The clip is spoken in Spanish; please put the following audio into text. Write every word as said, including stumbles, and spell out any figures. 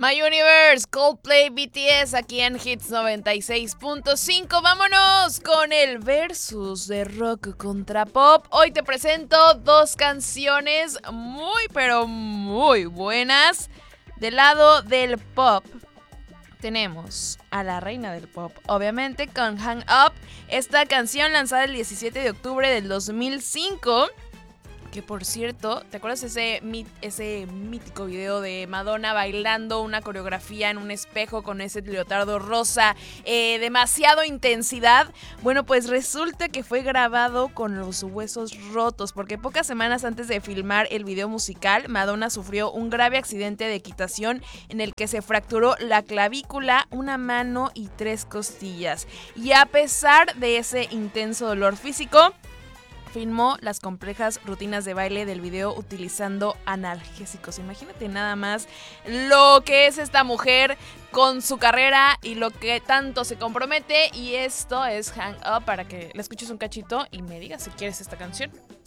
My Universe, Coldplay, B T S, aquí en Hits noventa y seis punto cinco. Vámonos con el versus de rock contra pop. Hoy te presento dos canciones muy, pero muy buenas. Del lado del pop tenemos a la reina del pop, obviamente, con Hang Up. Esta canción lanzada el diecisiete de octubre del dos mil cinco. Que por cierto, ¿te acuerdas ese, ese mítico video de Madonna bailando una coreografía en un espejo con ese leotardo rosa? Eh, demasiado intensidad. Bueno, pues resulta que fue grabado con los huesos rotos, porque pocas semanas antes de filmar el video musical, Madonna sufrió un grave accidente de equitación en el que se fracturó la clavícula, una mano y tres costillas. Y a pesar de ese intenso dolor físico, filmó las complejas rutinas de baile del video utilizando analgésicos. Imagínate nada más lo que es esta mujer con su carrera y lo que tanto se compromete. Y esto es Hang Up, para que la escuches un cachito y me digas si quieres esta canción.